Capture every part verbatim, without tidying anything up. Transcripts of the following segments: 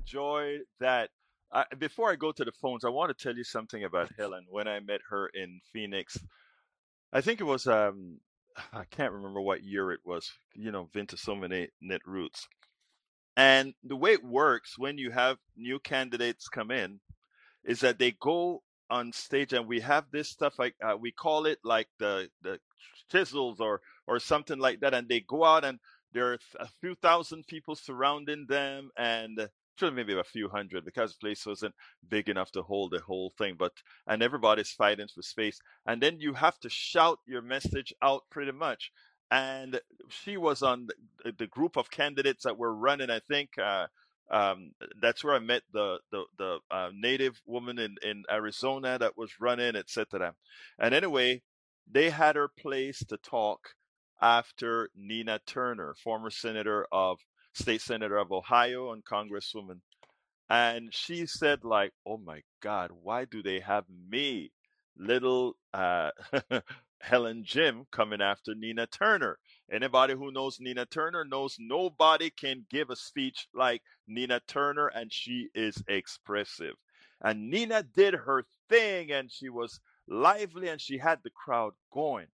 enjoyed that. Uh, before I go to the phones, I want to tell you something about Helen. When I met her in Phoenix, I think it was um, I can't remember what year it was. You know, been to so many knit roots. And the way it works when you have new candidates come in is that they go on stage, and we have this stuff like uh, we call it like the the chisels or or something like that, and they go out, and there are a few thousand people surrounding them, and uh, sure, maybe a few hundred, because the place wasn't big enough to hold the whole thing, but and everybody's fighting for space, and then you have to shout your message out pretty much. And she was on the, the group of candidates that were running, I think. Uh, um, that's where I met the the, the uh, native woman in, in Arizona that was running, et cetera. And anyway, they had her placed to talk after Nina Turner, former senator of state senator of Ohio and congresswoman. And she said, like, "Oh my God, why do they have me, little uh, Helen Jim, coming after Nina Turner?" Anybody who knows Nina Turner knows nobody can give a speech like Nina Turner, and she is expressive. And Nina did her thing, and she was lively, and she had the crowd going.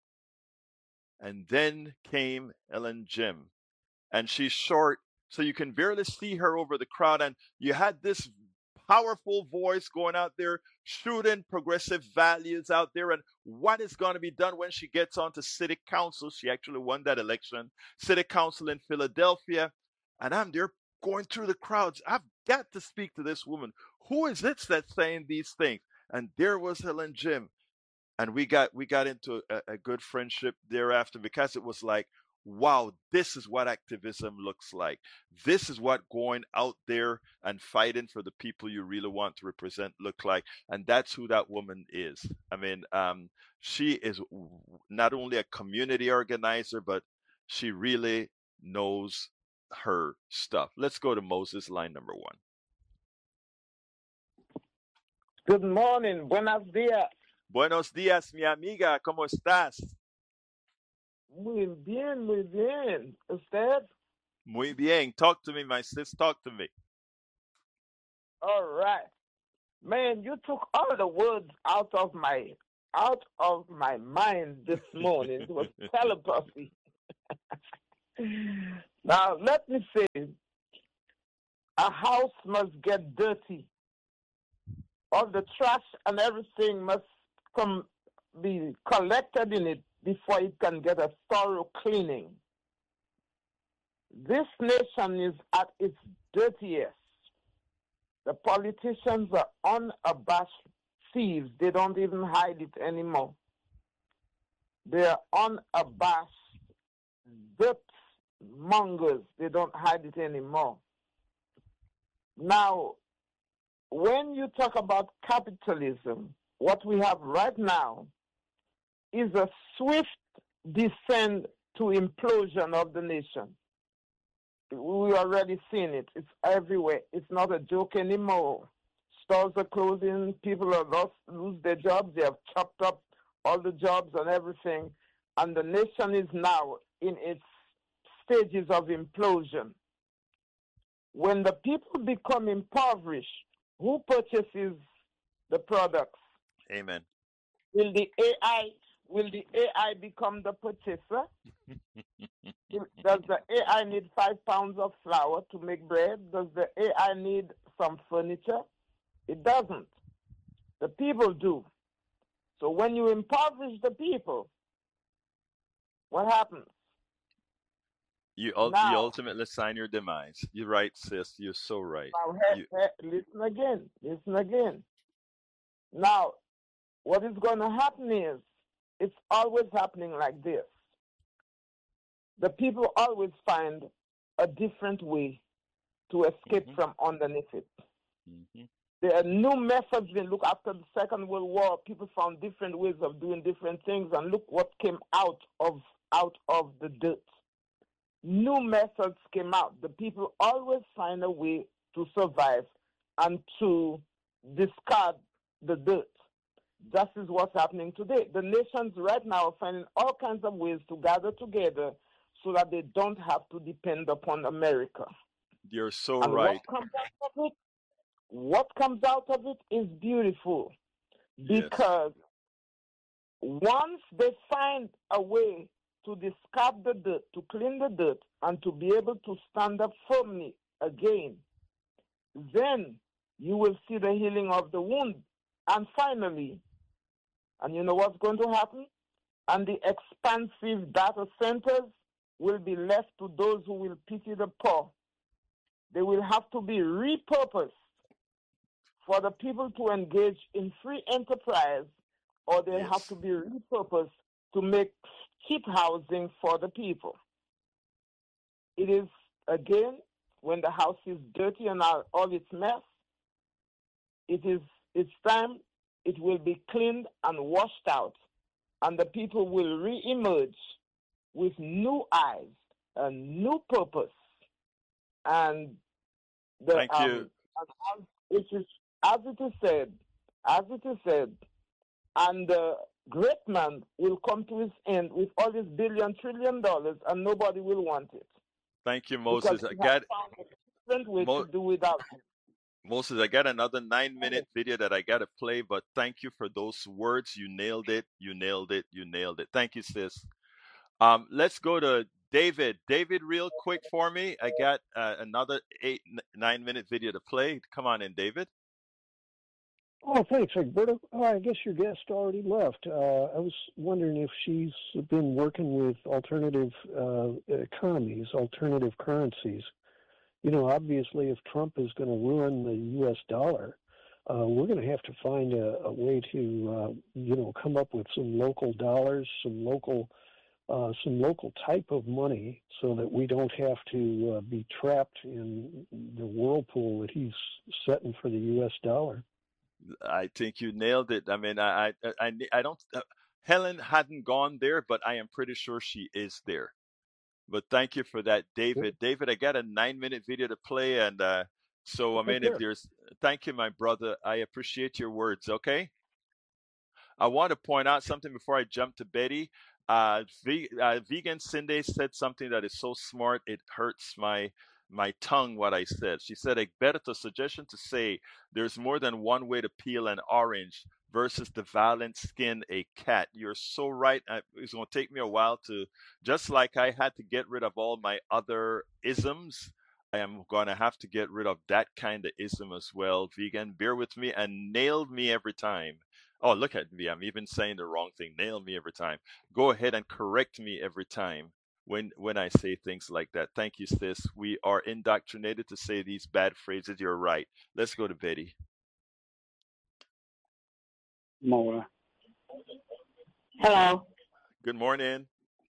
And then came Helen Jim, and she's short, so you can barely see her over the crowd. And you had this powerful voice going out there, shooting progressive values out there, and what is going to be done when she gets onto city council. She actually won that election, city council in Philadelphia. And I'm there going through the crowds. I've got to speak to this woman. Who is it that's saying these things? And there was Helen Jim, and we got we got into a, a good friendship thereafter, because it was like, wow, this is what activism looks like. This is what going out there and fighting for the people you really want to represent look like. And that's who that woman is. I mean, um, she is not only a community organizer, but she really knows her stuff. Let's go to Moses, line number one. Good morning. Buenos dias. Buenos dias, mi amiga. ¿Cómo estás? Muy bien, muy bien. ¿Usted? Muy bien. Talk to me, my sis. Talk to me. All right. Man, you took all the words out of my out of my mind this morning. It was telepathy. Now, let me say, a house must get dirty. All the trash and everything must come be collected in it before it can get a thorough cleaning. This nation is at its dirtiest. The politicians are unabashed thieves. They don't even hide it anymore. They are unabashed dirt mongers. They don't hide it anymore. Now, when you talk about capitalism, what we have right now is a swift descent to implosion of the nation. We already seen it. It's everywhere. It's not a joke anymore. Stores are closing. People are lost, lose their jobs. They have chopped up all the jobs and everything. And the nation is now in its stages of implosion. When the people become impoverished, who purchases the products? Amen. Will the A I will the A I become the purchaser? Does the A I need five pounds of flour to make bread? Does the A I need some furniture? It doesn't. The people do. So when you impoverish the people, what happens? You, ul- Now, you ultimately sign your demise. You're right, sis. You're so right. now he- You, he- listen again. Listen again. Now, what is going to happen is, it's always happening like this. The people always find a different way to escape Mhm. from underneath it. Mhm. There are new methods. When look after the Second World War, people found different ways of doing different things, and look what came out of out of the dirt. New methods came out. The people always find a way to survive and to discard the dirt. That is what's happening today. The nations right now are finding all kinds of ways to gather together so that they don't have to depend upon America. You're so And right. what comes out of it, what comes out of it is beautiful, Yes. because once they find a way to discard the dirt, to clean the dirt, and to be able to stand up firmly again, then you will see the healing of the wound. And finally, and you know what's going to happen? And the expansive data centers will be left to those who will pity the poor. They will have to be repurposed for the people to engage in free enterprise, or they Yes. have to be repurposed to make cheap housing for the people. It is, again, when the house is dirty and all, all its mess, it is it's time it will be cleaned and washed out, and the people will re-emerge with new eyes, a new purpose. And the Thank um, you. and as it is as it is said, as it is said, and the great man will come to his end with all his billion trillion dollars, and nobody will want it Thank you, because Moses. he I has got found a different way Mo- to do without it. Moses, I got another nine minute video that I got to play, but thank you for those words. You nailed it. You nailed it. You nailed it. Thank you, sis. Um, let's go to David. David, real quick for me. I got uh, another eight, n- nine minute video to play. Come on in, David. Oh, thanks, Egberto. Oh, I guess your guest already left. Uh, I was wondering if she's been working with alternative uh, economies, alternative currencies. You know, obviously, if Trump is going to ruin the U S dollar, uh, we're going to have to find a, a way to, uh, you know, come up with some local dollars, some local, uh, some local type of money, so that we don't have to uh, be trapped in the whirlpool that he's setting for the U S dollar. I think you nailed it. I mean, I, I, I, I don't. Uh, Helen hadn't gone there, but I am pretty sure she is there. But thank you for that, David. David, I got a nine minute video to play. And uh, so, I mean, if there's, thank you, my brother. I appreciate your words. Okay. I want to point out something before I jump to Betty. Uh, ve- uh, Vegan Cindy said something that is so smart, it hurts my my tongue what I said. She said, Egberto, suggestion to say there's more than one way to peel an orange versus the violent skin a cat. You're so right. Uh, It's going to take me a while to, just like I had to get rid of all my other isms, I am going to have to get rid of that kind of ism as well. Vegan, bear with me, and nailed me every time. Oh, look at me. I'm even saying the wrong thing. Nail me every time. Go ahead and correct me every time when when I say things like that. Thank you, sis. We are indoctrinated to say these bad phrases. You're right. Let's go to Betty. More. Hello. Good morning.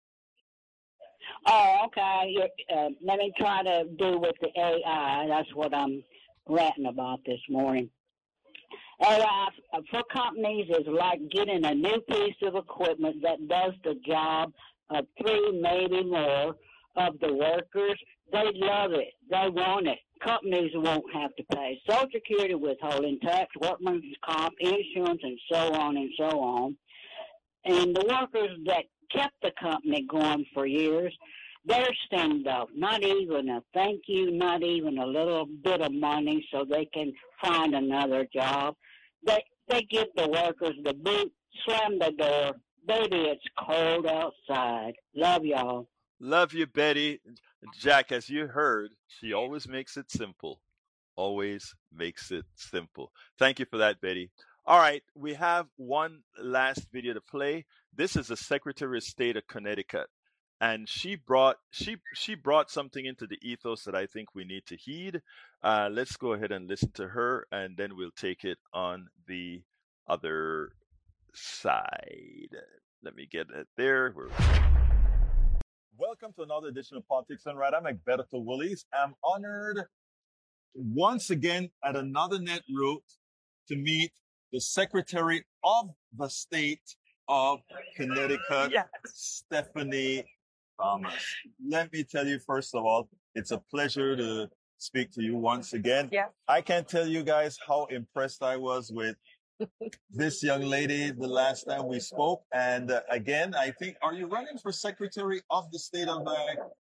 Oh, okay. You're, uh, let me try to do with the A I. That's what I'm ranting about this morning. A I for companies is like getting a new piece of equipment that does the job of three, maybe more, of the workers. They love it. They want it. Companies won't have to pay Social Security, withholding tax, workman's comp, insurance, and so on and so on. And the workers that kept the company going for years, they're stand up. Not even a thank you, not even a little bit of money so they can find another job. They they give the workers the boot, slam the door. Baby, it's cold outside. Love y'all. Love you, Betty. Jack, as you heard, she always makes it simple. Always makes it simple. Thank you for that, Betty. All right, we have one last video to play. This is the Secretary of State of Connecticut, and she brought she she brought something into the ethos that I think we need to heed. Uh, let's go ahead and listen to her, and then we'll take it on the other side. Let me get it there. We're... Welcome to another edition of Politics and Right. I'm Egberto Willies. I'm honored once again at another net route to meet the Secretary of the State of Connecticut, yes. Stephanie Thomas. Let me tell you, first of all, it's a pleasure to speak to you once again. Yeah. I can't tell you guys how impressed I was with this young lady the last time we spoke. And uh, again, I think, are you running for Secretary of the State of uh,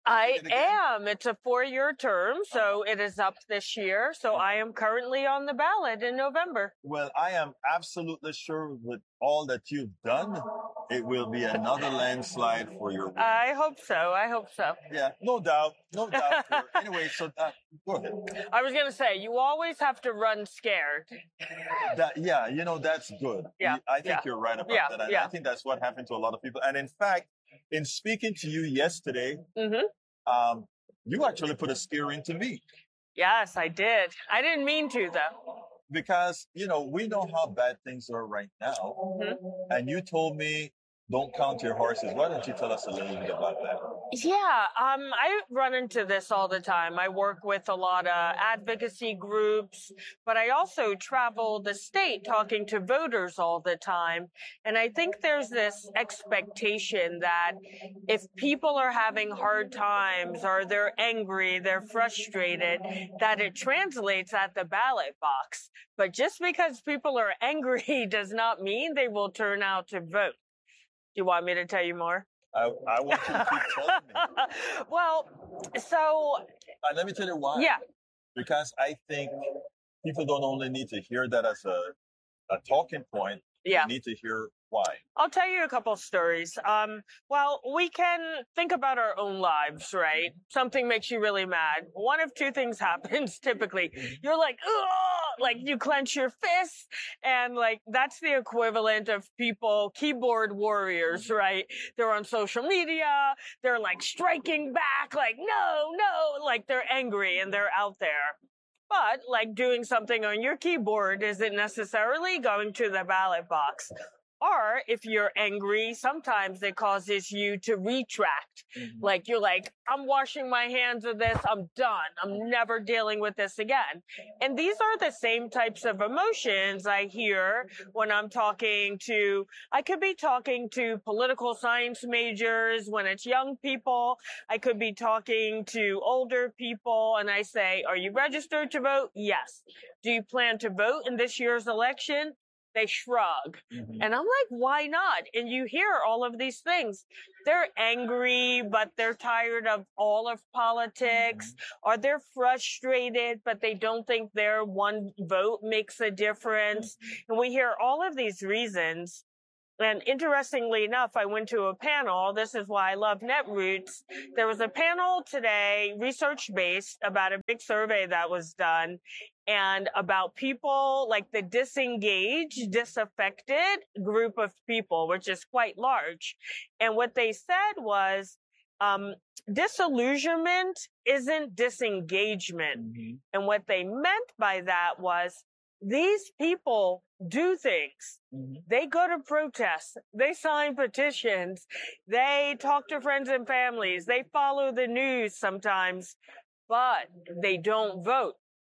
I am. It's a four-year term, so it is up this year. So I am currently on the ballot in November. Well, I am absolutely sure with all that you've done, it will be another landslide for your win. I hope so. I hope so. Yeah, no doubt. No doubt. Anyway, so uh, go ahead. I was going to say, you always have to run scared. That, yeah, you know, that's good. Yeah. I think yeah. you're right about yeah. that. And yeah. I think that's what happened to a lot of people. And in fact, in speaking to you yesterday, mm-hmm. um, you actually put a scare into me. Yes, I did. I didn't mean to, though. Because, you know, we know how bad things are right now. Mm-hmm. And you told me, don't count your horses. Why don't you tell us a little bit about that? Yeah, um, I run into this all the time. I work with a lot of advocacy groups, but I also travel the state talking to voters all the time. And I think there's this expectation that if people are having hard times or they're angry, they're frustrated, that it translates at the ballot box. But just because people are angry does not mean they will turn out to vote. Do you want me to tell you more? I, I want you to keep telling me. Well, so... Uh, let me tell you why. Yeah. Because I think people don't only need to hear that as a, a talking point. Yeah. They need to hear why. I'll tell you a couple stories. Um, well, we can think about our own lives, right? Something makes you really mad. One of two things happens typically. You're like, ugh! Like you clench your fists, and like that's the equivalent of people, keyboard warriors, right? They're on social media, they're like striking back, like, no, no, like they're angry and they're out there. But like doing something on your keyboard isn't necessarily going to the ballot box. Or if you're angry, sometimes it causes you to retract. Mm-hmm. Like you're like, I'm washing my hands of this. I'm done. I'm never dealing with this again. And these are the same types of emotions I hear when I'm talking to, I could be talking to political science majors when it's young people. I could be talking to older people and I say, are you registered to vote? Yes. Do you plan to vote in this year's election? They shrug. Mm-hmm. And I'm like, why not? And you hear all of these things. They're angry, but they're tired of all of politics, mm-hmm. or they're frustrated, but they don't think their one vote makes a difference. Mm-hmm. And we hear all of these reasons. And interestingly enough, I went to a panel. This is why I love Netroots. There was a panel today, research-based, about a big survey that was done and about people like the disengaged, disaffected group of people, which is quite large. And what they said was, um, disillusionment isn't disengagement. Mm-hmm. And what they meant by that was these people do things. Mm-hmm. They go to protests. They sign petitions. They talk to friends and families. They follow the news sometimes, but they don't vote.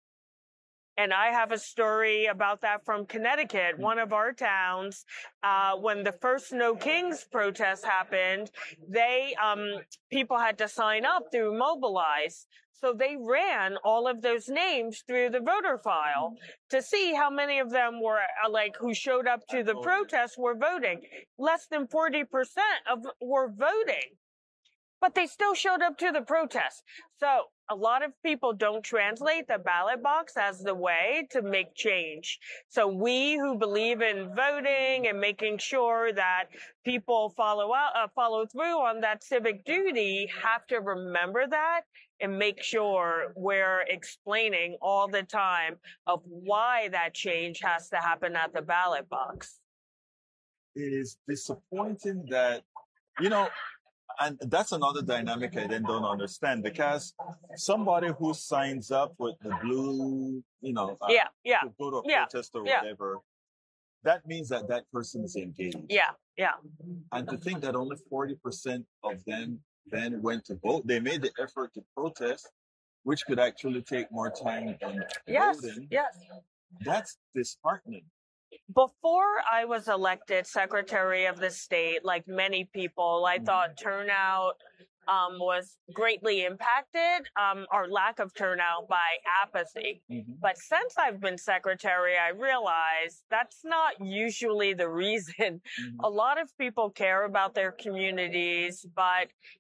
And I have a story about that from Connecticut, one of our towns. Uh, when the first No Kings protest happened, they um, people had to sign up through Mobilize. So they ran all of those names through the voter file to see how many of them were uh, like who showed up to the protest were voting. Less than forty percent of were voting. But they still showed up to the protest. So a lot of people don't translate the ballot box as the way to make change. So we who believe in voting and making sure that people follow out, uh, follow through on that civic duty have to remember that and make sure we're explaining all the time of why that change has to happen at the ballot box. It is disappointing that, you know, and that's another dynamic I then don't understand, because somebody who signs up with the blue, you know, uh, yeah, yeah, to go to a yeah, protest or yeah. whatever, that means that that person is engaged. Yeah, yeah. And to think that only forty percent of them then went to vote, they made the effort to protest, which could actually take more time than yes, voting. Yes, that's disheartening. Before I was elected Secretary of the State, like many people, I thought turnout um, was greatly impacted, um, or lack of turnout, by apathy. Mm-hmm. But since I've been Secretary, I realized that's not usually the reason. Mm-hmm. A lot of people care about their communities, but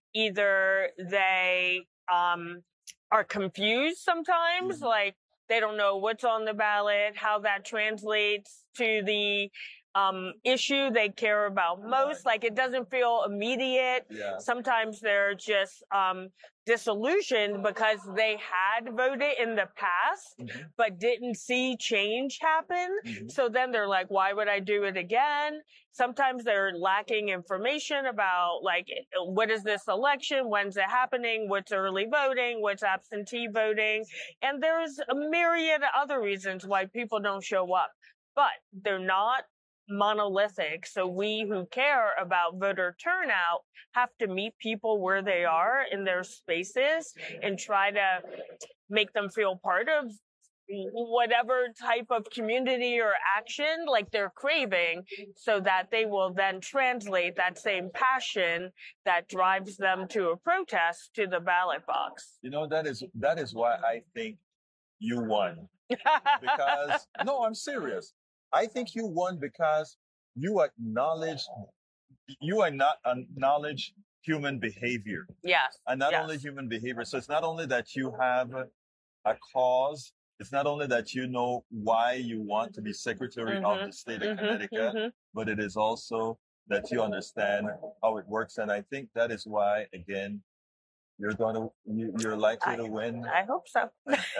either they um, are confused sometimes, Mm-hmm. like they don't know what's on the ballot, how that translates to the um, issue they care about most. Like it doesn't feel immediate. Yeah. Sometimes they're just um, disillusioned because they had voted in the past, Mm-hmm. but didn't see change happen. Mm-hmm. So then they're like, why would I do it again? Sometimes they're lacking information about like, what is this election? When's it happening? What's early voting? What's absentee voting? And there's a myriad of other reasons why people don't show up, but they're not monolithic. So we who care about voter turnout have to meet people where they are in their spaces and try to make them feel part of whatever type of community or action like they're craving, so that they will then translate that same passion that drives them to a protest to the ballot box. You know, that is that is why I think you won. Because no, I'm serious. I think you won because you acknowledge you are not acknowledge human behavior. Yes. And not yes. only human behavior. So it's not only that you have a cause, it's not only that you know why you want to be Secretary mm-hmm. of the state of mm-hmm. Connecticut, mm-hmm. but it is also that you understand how it works. And I think that is why, again, you're going to, you, you're likely I, to win. I hope so.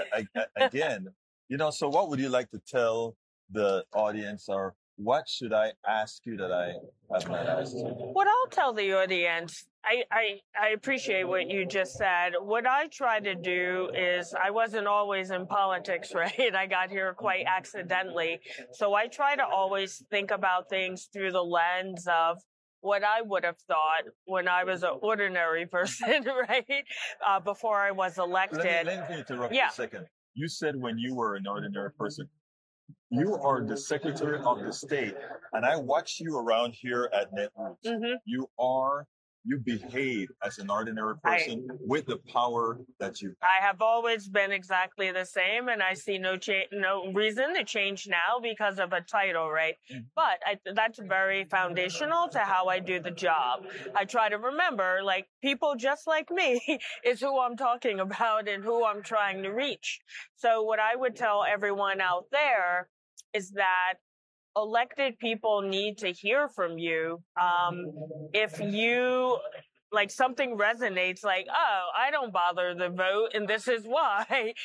Again, you know, so what would you like to tell the audience, or what should I ask you that I have not asked you? What I'll tell the audience, I, I, I appreciate what you just said. What I try to do is, I wasn't always in politics, right? I got here quite accidentally. So I try to always think about things through the lens of what I would have thought when I was an ordinary person, right? Uh, before I was elected. Let me, let me interrupt yeah. you a second. You said when you were an ordinary person. You are the Secretary of the State, and I watch you around here at Netroots. Mm-hmm. You are, you behave as an ordinary person I, with the power that you have. I have always been exactly the same, and I see no cha- no reason to change now because of a title, right? Mm-hmm. But I, that's very foundational to how I do the job. I try to remember, like, people just like me is who I'm talking about and who I'm trying to reach. So what I would tell everyone out there is that elected people need to hear from you. Um, if you, like, something resonates, like, oh, I don't bother to vote, and this is why,